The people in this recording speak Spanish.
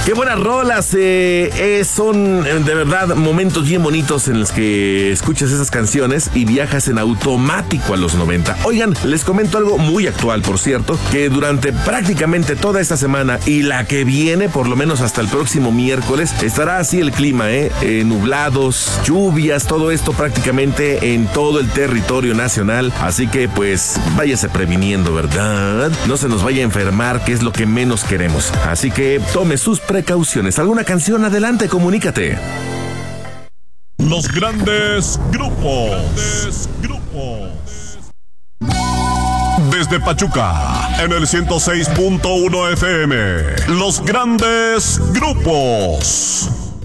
Qué buenas rolas, son de verdad momentos bien bonitos en los que escuchas esas canciones y viajas en automático a los 90. Oigan, les comento algo muy actual, por cierto, que durante prácticamente toda esta semana y la que viene, por lo menos hasta el próximo miércoles, estará así el clima, nublados, lluvias, todo esto prácticamente en todo el territorio nacional. Así que pues váyase previniendo, ¿verdad? No se nos vaya a enfermar, que es lo que menos queremos. Así que tome sus precauciones. ¿Alguna canción? Adelante, comunícate. Los grandes grupos. Desde Pachuca, en el 106.1 FM. Los grandes grupos.